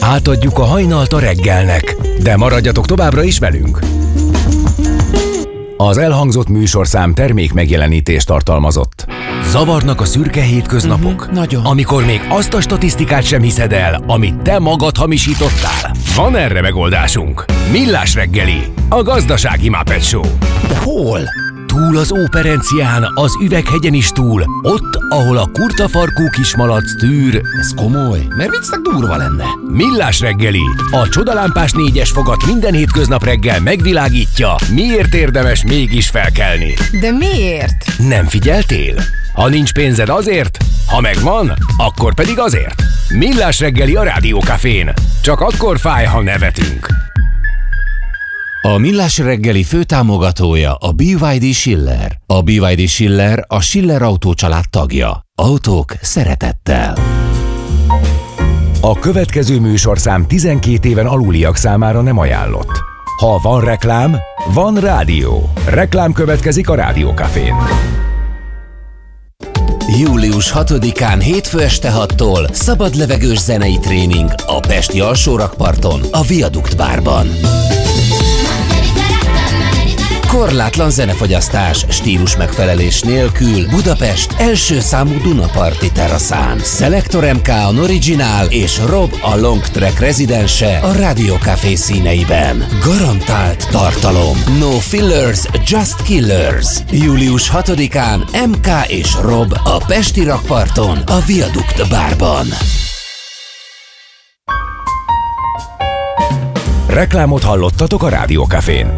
Átadjuk a hajnalt a reggelnek, de maradjatok továbbra is velünk. Az elhangzott műsorszám termék megjelenítést tartalmazott. Zavarnak a szürke hétköznapok? Nagyon. Amikor még azt a statisztikát sem hiszed el, amit te magad hamisítottál? Van erre megoldásunk. Millás reggeli, a gazdasági Muppet Show. De hol? Túl az Óperencián, az Üveghegyen is túl, ott, ahol a kurtafarkú kismalac tűr. Ez komoly, mert viccnek durva lenne. Millás reggeli, a csodalámpás 4-es fogat minden hétköznap reggel megvilágítja, miért érdemes mégis felkelni. De miért? Nem figyeltél? Ha nincs pénzed azért, ha megvan, akkor pedig azért. Millás reggeli a Rádiókafén. Csak akkor fáj, ha nevetünk. A Millás reggeli főtámogatója a BYD Schiller. A BYD Schiller a Schiller Autó család tagja. Autók szeretettel. A következő műsorszám 12 éven aluliak számára nem ajánlott. Ha van reklám, van rádió. Reklám következik a Rádiókafén. Július 6-án hétfő este 6-tól szabadlevegős zenei tréning a Pesti Alsórakparton, a Viadukt bárban. Korlátlan zenefogyasztás, stílus megfelelés nélkül Budapest első számú Dunaparti teraszán. Selector MK a Original és Rob a Long Track rezidense a Radio Café színeiben. Garantált tartalom. No fillers, just killers. Július 6-án MK és Rob a Pesti rakparton, a Viadukt bárban. Reklámot hallottatok a Rádiókafén.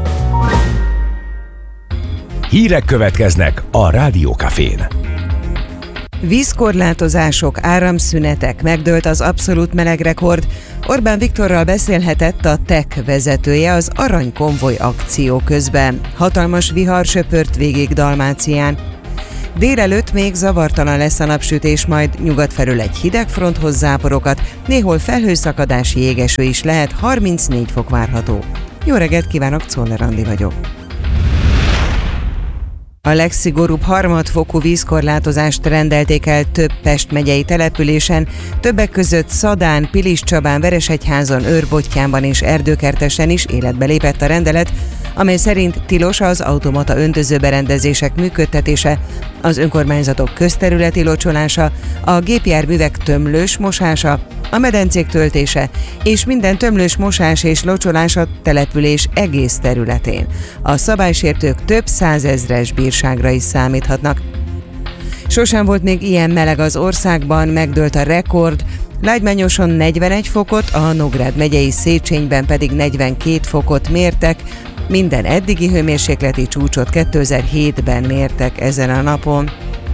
Hírek következnek a Rádiókafén. Vízkorlátozások, áramszünetek, megdőlt az abszolút melegrekord. Orbán Viktorral beszélhetett a TEK vezetője az Aranykonvoj akció közben. Hatalmas vihar söpört végig Dalmácián. Délelőtt még zavartalan lesz a napsütés, majd nyugat felől egy hideg fronthoz záporokat, néhol felhőszakadás, jégeső is lehet, 34 fok várható. Jó reggelt kívánok, Czoller Andi vagyok. A legszigorúbb harmadfokú vízkorlátozást rendelték el több Pest megyei településen, többek között Szadán, Piliscsabán, Veresegyházon, Őrbottyánban és Erdőkertesen is életbe lépett a rendelet, amely szerint tilos az automata öntözőberendezések működtetése, az önkormányzatok közterületi locsolása, a gépjárművek tömlős mosása, a medencék töltése és minden tömlős mosás és locsolás a település egész területén. A szabálysértők több százezres bírságra is számíthatnak. Sosem volt még ilyen meleg az országban, megdőlt a rekord, Lágymányoson 41 fokot, a Nógrád megyei Széchenyben pedig 42 fokot mértek, minden eddigi hőmérsékleti csúcsot 2007-ben mértek ezen a napon.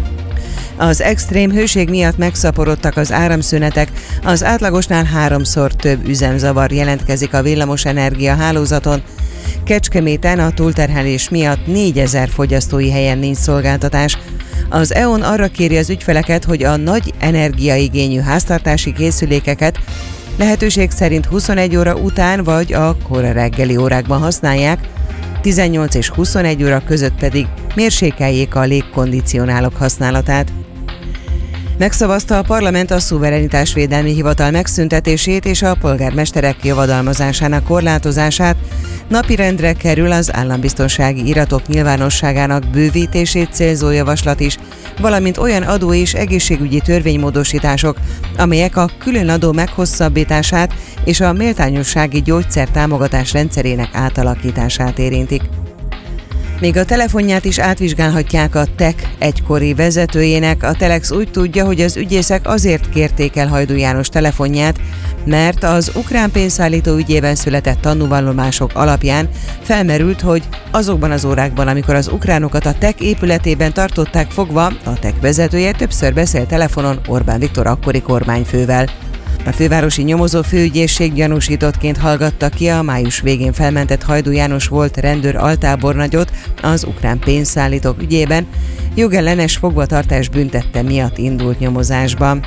Az extrém hőség miatt megszaporodtak az áramszünetek, az átlagosnál 3-szor több üzemzavar jelentkezik a villamosenergia hálózaton. Kecskeméten a túlterhelés miatt 4000 fogyasztói helyen nincs szolgáltatás. Az E.ON arra kéri az ügyfeleket, hogy a nagy energiaigényű háztartási készülékeket lehetőség szerint 21 óra után vagy a kora reggeli órákban használják, 18 és 21 óra között pedig mérsékeljék a légkondicionálók használatát. Megszavazta a parlament a szuverenitásvédelmi hivatal megszüntetését és a polgármesterek javadalmazásának korlátozását, napirendre kerül az állambiztonsági iratok nyilvánosságának bővítését célzó javaslat is, valamint olyan adó- és egészségügyi törvénymódosítások, amelyek a különadó meghosszabbítását és a méltányossági gyógyszer támogatás rendszerének átalakítását érintik. Még a telefonját is átvizsgálhatják a TEK egykori vezetőjének. A Telex úgy tudja, hogy az ügyészek azért kérték el Hajdú János telefonját, mert az ukrán pénzszállító ügyében született tanúvallomások alapján felmerült, hogy azokban az órákban, amikor az ukránokat a TEK épületében tartották fogva, a TEK vezetője többször beszélt telefonon Orbán Viktor akkori kormányfővel. A fővárosi nyomozó főügyészség gyanúsítottként hallgatta ki a május végén felmentett Hajdú János volt rendőr altábornagyot az ukrán pénzszállítók ügyében, jogellenes fogvatartás büntette miatt indult nyomozásban.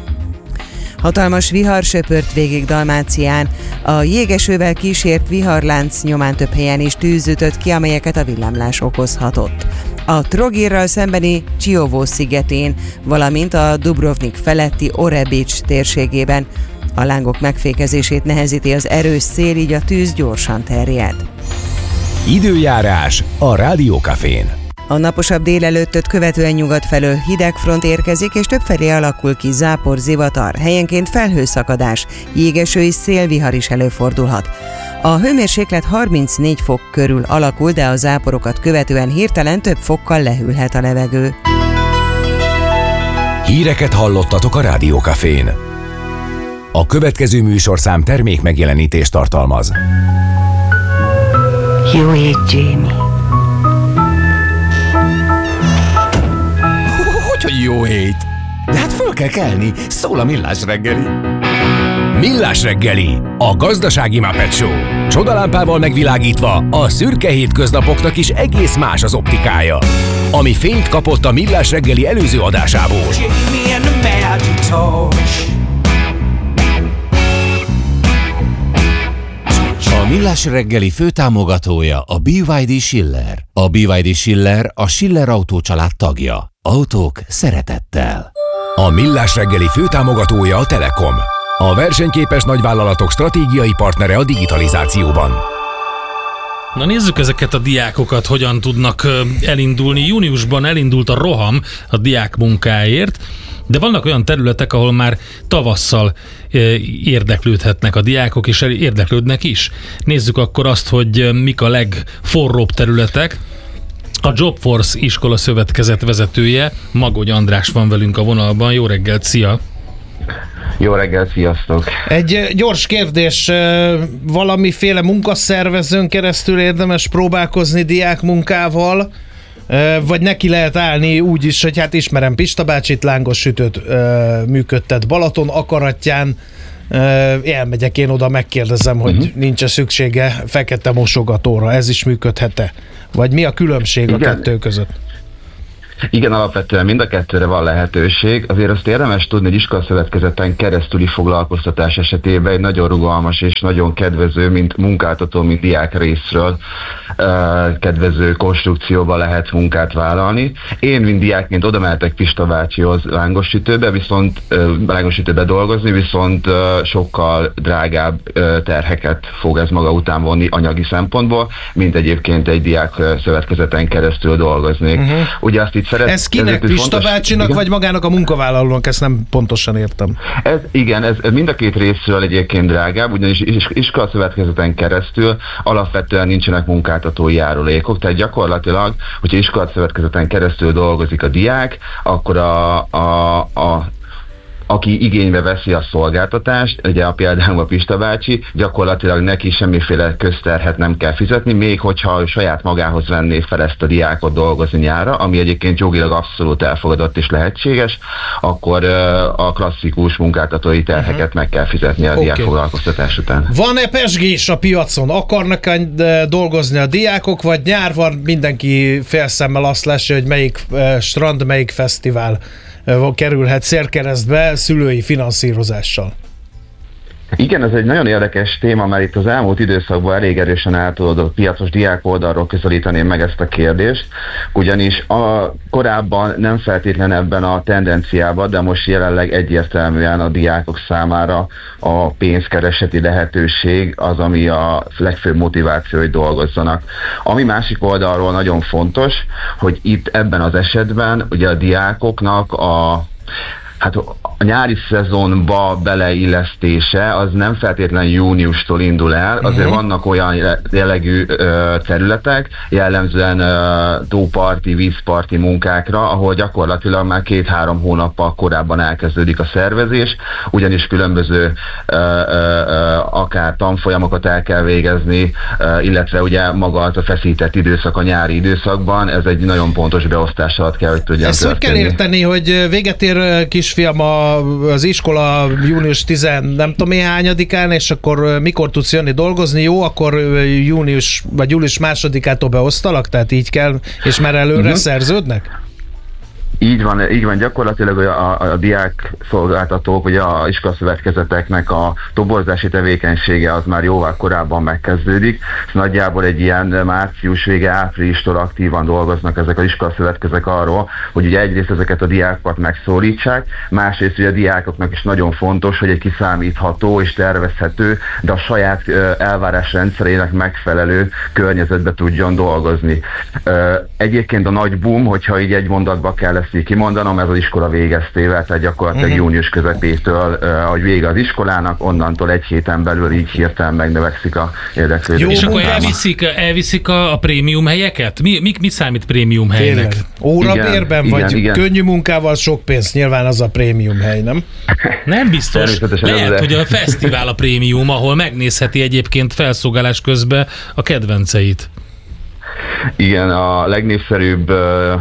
Hatalmas vihar söpört végig Dalmácián. A jégesővel kísért viharlánc nyomán több helyen is tűz ütött ki, amelyeket a villámlás okozhatott. A Trogirral szembeni Csiovó szigetén, valamint a Dubrovnik feletti Orebics térségében. A lángok megfékezését nehezíti az erős szél, így a tűz gyorsan terjed. Időjárás a Rádiókafén. A naposabb délelőttöt követően nyugat felől hideg front érkezik, és többfelé alakul ki zápor, zivatar, helyenként felhőszakadás, jégeső és szélvihar is előfordulhat. A hőmérséklet 34 fok körül alakul, de a záporokat követően hirtelen több fokkal lehűlhet a levegő. Híreket hallottatok a Rádiókafén. A következő műsorszám termék megjelenítést tartalmaz. Jó hét, Jamie. Hogy jó hét! De hát föl kell kelni, szól a Millás reggeli. Millás reggeli, a gazdasági Muppet Show. Csodalámpával megvilágítva a szürke hétköznapoknak is egész más az optikája. Ami fényt kapott a Millás reggeli előző adásából. A Millás reggeli főtámogatója a BYD Schiller. A BYD Schiller a Schiller Autó család tagja. Autók szeretettel. A Millás reggeli főtámogatója a Telekom. A versenyképes nagyvállalatok stratégiai partnere a digitalizációban. Na nézzük ezeket a diákokat, hogyan tudnak elindulni. Júniusban elindult a roham a diák munkáért, de vannak olyan területek, ahol már tavasszal érdeklődhetnek a diákok, és érdeklődnek is. Nézzük akkor azt, hogy mik a legforróbb területek. A Jobforce iskola szövetkezet vezetője, Magogy András van velünk a vonalban. Jó reggelt, szia! Jó reggelt, sziasztok! Egy gyors kérdés, valamiféle munkaszervezőn keresztül érdemes próbálkozni diákmunkával, vagy neki lehet állni úgy is, hogy hát ismerem Pista bácsit, lángos sütőt működtet Balaton akaratján, elmegyek én oda, megkérdezem, hogy nincs-e szüksége fekete mosogatóra, ez is működhet-e? Vagy mi a különbség a kettő között? Igen, alapvetően mind a kettőre van lehetőség. Azért azt érdemes tudni, hogy iskolaszövetkezeten keresztüli foglalkoztatás esetében egy nagyon rugalmas és nagyon kedvező, mint munkáltató, mint diák részről kedvező konstrukcióba lehet munkát vállalni. Én, mint diákként oda mehetek Pista bácsihoz lángosütőbe dolgozni, viszont sokkal drágább terheket fog ez maga után vonni anyagi szempontból, mint egyébként egy diák szövetkezeten keresztül dolgoznék. Ugye azt itt ez kinek, Pista bácsinak, igen? Vagy magának a munkavállalónak? Ezt nem pontosan értem. Ez mind a két részről egyébként drágább, ugyanis iskolaszövetkezeten keresztül alapvetően nincsenek munkáltatói járulékok, tehát gyakorlatilag, hogyha iskolaszövetkezeten keresztül dolgozik a diák, akkor aki igénybe veszi a szolgáltatást, ugye a például a Pista bácsi, gyakorlatilag neki semmiféle közterhet nem kell fizetni, még hogyha saját magához venné fel ezt a diákot dolgozni nyárra, ami egyébként jogilag abszolút elfogadott és lehetséges, akkor a klasszikus munkáltatói terheket meg kell fizetni a diákfoglalkoztatás után. Van-e pezsgés a piacon? Akarnak dolgozni a diákok, vagy nyár van, mindenki félszemmel azt lássa, hogy melyik strand, melyik fesztivál kerülhet célkeresztbe szülői finanszírozással? Igen, ez egy nagyon érdekes téma, mert itt az elmúlt időszakban elég erősen át tudod a piacos diák oldalról közelíteném meg ezt a kérdést, ugyanis korábban nem feltétlen ebben a tendenciában, de most jelenleg egyértelműen a diákok számára a pénzkereseti lehetőség az, ami a legfőbb motiváció, hogy dolgozzanak. Ami másik oldalról nagyon fontos, hogy itt ebben az esetben ugye a diákoknak a nyári szezonba beleillesztése az nem feltétlenül júniustól indul el, azért vannak olyan jellegű területek, jellemzően tóparti, vízparti munkákra, ahol gyakorlatilag már 2-3 hónappal korábban elkezdődik a szervezés, ugyanis különböző akár tanfolyamokat el kell végezni, illetve ugye maga az a feszített időszak a nyári időszakban, ez egy nagyon pontos beosztás alatt kell, hogy tudjam ezt történni. Hogy kell érteni, hogy véget ér kisfiam az iskola június 10 nem tudom én hányadikán, és akkor mikor tudsz jönni dolgozni? Jó, akkor június vagy július 2-ától beosztalak, tehát így kell, és már előre szerződnek? Így van, gyakorlatilag a diák szolgáltatók, vagy a iskolaszövetkezeteknek a toborzási tevékenysége az már jóval korábban megkezdődik. Nagyjából egy ilyen március vége, áprilistól aktívan dolgoznak ezek az iskolaszövetkezek arról, hogy ugye egyrészt ezeket a diákokat megszólítsák, másrészt ugye a diákoknak is nagyon fontos, hogy egy kiszámítható és tervezhető, de a saját elvárás rendszerének megfelelő környezetbe tudjon dolgozni. Egyébként a nagy boom, hogyha így egy mondatba kell ezt így kimondanom, ez az iskola végeztével, tehát gyakorlatilag június közepétől, ahogy vége az iskolának, onnantól egy héten belül így hirtelen megnövekszik a érdeklődés. És akkor elviszik a prémium helyeket? Mi számít prémium helynek? Órabérben vagy könnyű munkával sok pénz, nyilván az a prémium hely, nem? Nem biztos. Lehet, hogy a fesztivál a prémium, ahol megnézheti egyébként felszolgálás közben a kedvenceit. Igen, a legnépszerűbb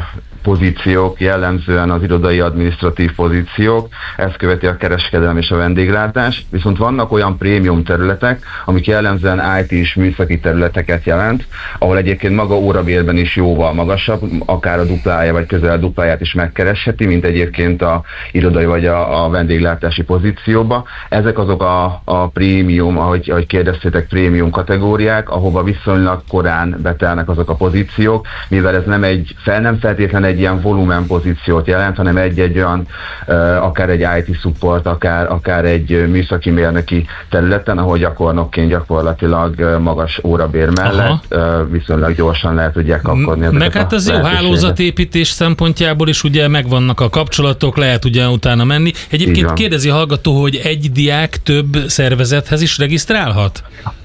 pozíciók jellemzően az irodai adminisztratív pozíciók, ezt követi a kereskedelem és a vendéglátás, viszont vannak olyan prémium területek, amik jellemzően IT és műszaki területeket jelent, ahol egyébként maga órabérben is jóval magasabb, akár a duplája vagy közel dupláját is megkeresheti, mint egyébként a irodai vagy a vendéglátási pozícióba. Ezek azok a prémium, ahogy kérdeztétek, prémium kategóriák, ahova viszonylag korán betelnek azok a pozíciók, mivel ez nem feltétlenül egy ilyen volumen pozíciót jelent, hanem egy olyan, akár egy IT support, akár egy műszaki mérnöki területen, ahol gyakornokként gyakorlatilag magas órabér mellett viszonylag gyorsan lehet tudják kapkodni ezeket. Meg hát az jó hálózatépítés szempontjából is ugye megvannak a kapcsolatok, lehet ugye utána menni. Egyébként kérdezi a hallgató, hogy egy diák több szervezethez is regisztrálhat?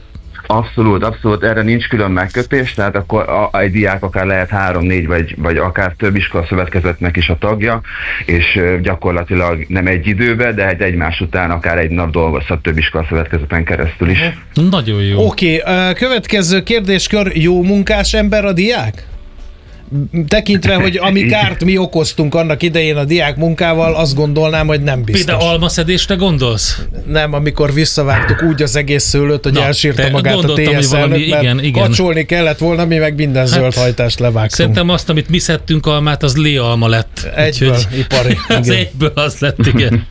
Abszolút, erre nincs külön megkötés, tehát akkor egy diák akár lehet 3-4 vagy akár több iskolaszövetkezetnek is a tagja, és gyakorlatilag nem egy időben, de egymás után akár egy nap dolgozhat több iskolaszövetkezeten keresztül is. Nagyon jó. Oké, következő kérdéskör, jó munkás ember a diák? Tekintve, hogy ami kárt mi okoztunk annak idején a diák munkával, azt gondolnám, hogy nem biztos. Például almaszedésre gondolsz? Nem, amikor visszavágtuk úgy az egész szőlőt, hogy elsírta magát a TSZ elnök, mert kacsolni kellett volna, mi meg minden zöldhajtást levágtunk. Szerintem azt, amit mi szedtünk almát, az léalma lett. Egyből, ipari. Az egyből az lett, igen.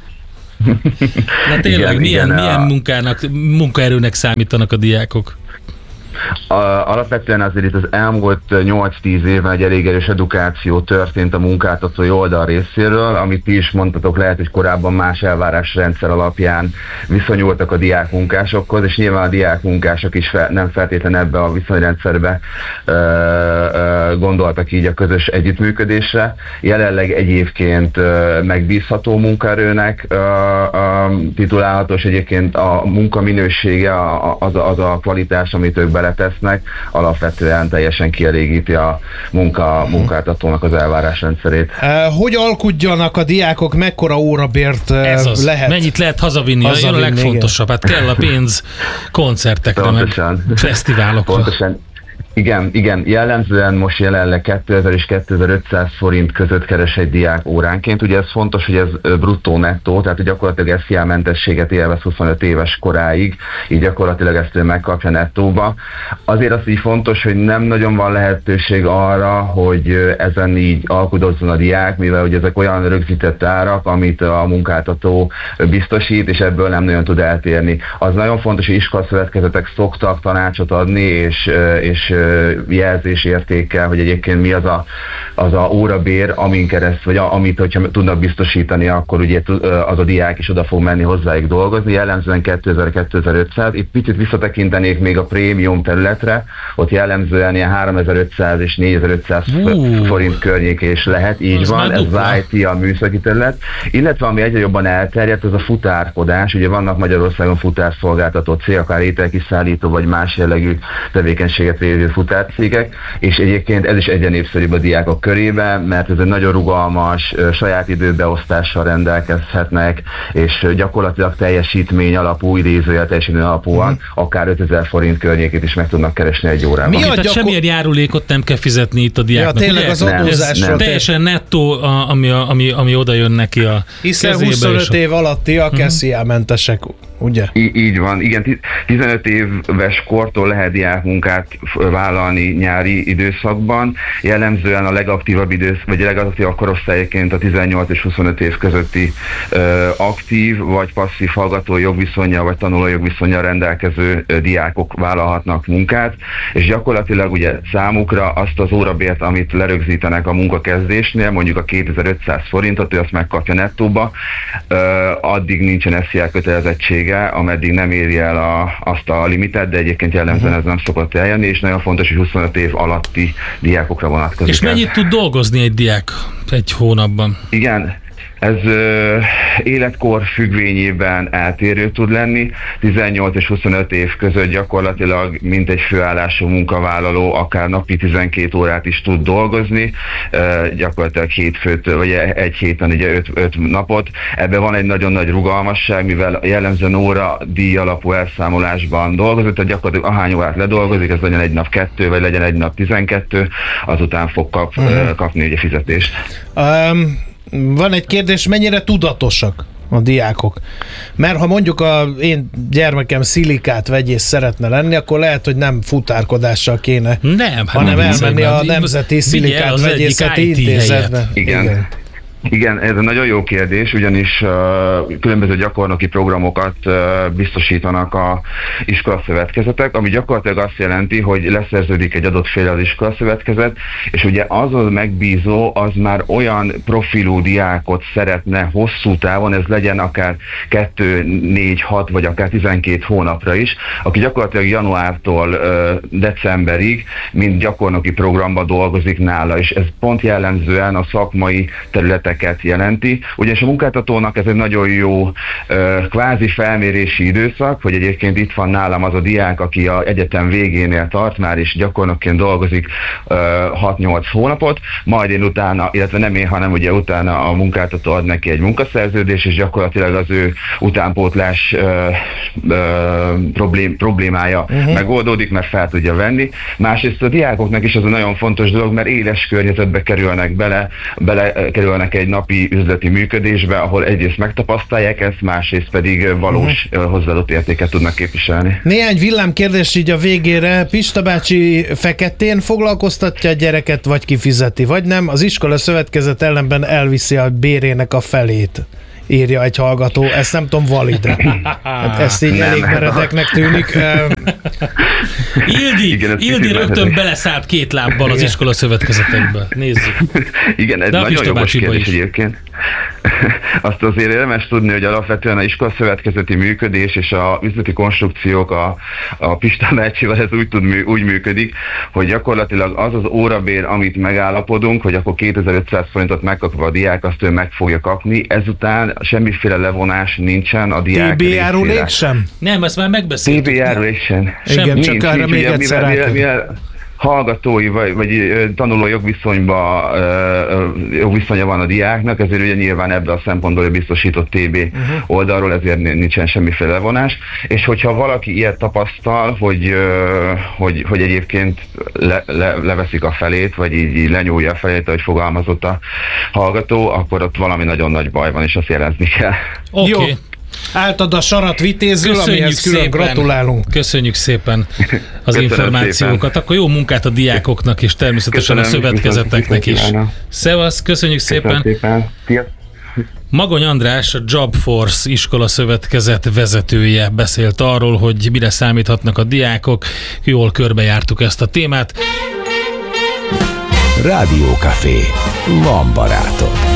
Na tényleg, milyen munkaerőnek számítanak a diákok? Alapvetően azért itt az elmúlt 8-10 évben egy elég erős edukáció történt a munkáltatói oldal részéről, amit ti is mondtatok, lehet, hogy korábban más elvárásrendszer alapján viszonyultak a diákmunkásokhoz, és nyilván a diákmunkások is nem feltétlenül ebbe a viszonyrendszerbe gondoltak így a közös együttműködésre. Jelenleg egyébként megbízható munkaerőnek titulálható, és egyébként a munkaminősége, az a kvalitás, amit ők beletesznek, alapvetően teljesen kielégíti a munkáltatónak az elvárásrendszerét. Hogy alkudjanak a diákok, mekkora órabért lehet? Mennyit lehet hazavinni? A legfontosabb, hát kell a pénz koncertekre, meg fesztiválokra. Pontosan. Igen, jellemzően most jelenleg 2000 és 2500 forint között keres egy diák óránként. Ugye ez fontos, hogy ez bruttó-nettó, tehát gyakorlatilag SZIA mentességet élvez 25 éves koráig, így gyakorlatilag ezt ő megkapja nettóba. Azért az így fontos, hogy nem nagyon van lehetőség arra, hogy ezen így alkudozzon a diák, mivel ugye ezek olyan rögzített árak, amit a munkáltató biztosít, és ebből nem nagyon tud eltérni. Az nagyon fontos, hogy iskolaszövetkezetek szoktak tanácsot adni, és jelzésértékkel, hogy egyébként mi az a órabér, amin kereszt, vagy amit, hogyha tudnak biztosítani, akkor ugye az a diák is oda fog menni hozzájuk dolgozni. Jellemzően 2000-2500. Itt picit visszatekintenék még a prémium területre, ott jellemzően ilyen 3500 és 4500 forint környéke is lehet, így az van, ez az IT, a műszaki terület. Illetve ami egyre jobban elterjedt, az a futárkodás. Ugye vannak Magyarországon futárszolgáltató cég, akár ételkiszállító vagy más jellegű tevékenységet végző futárcégek, és egyébként ez is egyre népszerűbb a diákok körében, mert ez egy nagyon rugalmas, saját időbeosztással rendelkezhetnek, és gyakorlatilag teljesítmény alapú, idézőjel teljesítmény alapúan akár 5000 forint környékét is meg tudnak keresni egy órában. Tehát semmilyen járulékot nem kell fizetni itt a diáknak. Ja, tényleg az adózásról. Teljesen nettó, ami oda jön neki a hiszen 25 év alattiak SZIA-mentesek. ugye? Így van, igen, 15 éves kortól lehet diákmunkát vállalni nyári időszakban, jellemzően a legaktívabb vagy a legaktívabb korosztályként a 18 és 25 év közötti aktív vagy passzív hallgató jogviszonnyal vagy tanuló jogviszonnyal rendelkező diákok vállalhatnak munkát, és gyakorlatilag ugye számukra azt az órabért, amit lerögzítenek a munkakezdésnél, mondjuk a 2500 forintot, ő azt megkapja nettóba, addig nincsen SZIA kötelezettsége, ameddig nem éri el azt a limitet, de egyébként jellemzően ez nem szokott eljönni, és nagyon fontos, hogy 25 év alatti diákokra vonatkozik. És mennyit tud dolgozni egy diák egy hónapban? Igen, ez életkor függvényében eltérő tud lenni. 18 és 25 év között gyakorlatilag mint egy főállású munkavállaló akár napi 12 órát is tud dolgozni, gyakorlatilag hétfőtől, vagy egy héten ugye 5 napot. Ebben van egy nagyon nagy rugalmasság, mivel jellemzően óra díj alapú elszámolásban dolgozik, tehát gyakorlatilag ahány órát ledolgozik, ez legyen egy nap 2, vagy legyen egy nap 12, azután fog kapni ugye fizetést. Van egy kérdés, mennyire tudatosak a diákok? Mert ha mondjuk én gyermekem szilikát vegyész szeretne lenni, akkor lehet, hogy nem futárkodással kéne, hanem elmenni a Nemzeti Szilikát Vegyészeti Intézetbe. Igen, ez egy nagyon jó kérdés, ugyanis különböző gyakornoki programokat biztosítanak a iskolaszövetkezetek, ami gyakorlatilag azt jelenti, hogy leszerződik egy adott féle az iskolaszövetkezet, és ugye az a megbízó, az már olyan profilú diákot szeretne hosszú távon, ez legyen akár 2, 4, 6 vagy akár 12 hónapra is, aki gyakorlatilag januártól decemberig mind gyakornoki programba dolgozik nála, és ez pont jellemzően a szakmai területek jelenti. Ugyanis a munkáltatónak ez egy nagyon jó kvázi felmérési időszak, hogy egyébként itt van nálam az a diák, aki az egyetem végénél tart már, és gyakornokként dolgozik 6-8 hónapot, majd én utána, illetve nem én, hanem ugye utána a munkáltató ad neki egy munkaszerződés, és gyakorlatilag az ő utánpótlás problémája megoldódik, mert fel tudja venni. Másrészt a diákoknak is az a nagyon fontos dolog, mert éles környezetbe kerülnek belekerülnek egy napi üzleti működésbe, ahol egyrészt megtapasztalják ezt, másrészt pedig valós hozzáadott értéket tudnak képviselni. Néhány villámkérdés így a végére. Pista bácsi feketén foglalkoztatja a gyereket, vagy kifizeti, vagy nem? Az iskola szövetkezet ellenben elviszi a bérének a felét, írja egy hallgató. Ezt nem tudom, valide. Hát ezt így elég meredeknek tűnik. Ildi rögtön beleszállt 2 lábbal az iskola szövetkezetekbe. Nézzük. Igen, ez de nagyon jogos kérdés egyébként. Azt azért érdemes tudni, hogy alapvetően a iskolaszövetkezeti működés és a üzleti konstrukciók a Pista bácsival ez úgy működik, hogy gyakorlatilag az az órabér, amit megállapodunk, hogy akkor 2500 forintot megkapva a diák, azt ő meg fogja kapni, ezután semmiféle levonás nincsen a diák TB járulék sem? Nem, ezt már megbeszéltük. TB járulék sem. Igen, csak nincs, arra még egyszer mivel hallgatói vagy tanuló jogviszonya van a diáknak, ezért ugye nyilván ebből a szempontból biztosított TB oldalról, ezért nincsen semmiféle levonás, és hogyha valaki ilyet tapasztal, hogy egyébként leveszik a felét, vagy így lenyúlja a felét, ahogy fogalmazott a hallgató, akkor ott valami nagyon nagy baj van, és azt jelezni kell. Okay. Áltad a sarat vitézül, amihez külön gratulálunk. Köszönjük szépen az információkat. Szépen. Akkor jó munkát a diákoknak, és természetesen a szövetkezeteknek is. Szevasz, köszönjük szépen. Magony András, a Jobforce iskola szövetkezet vezetője beszélt arról, hogy mire számíthatnak a diákok. Jól körbejártuk ezt a témát. Rádiókafé. Van barátom.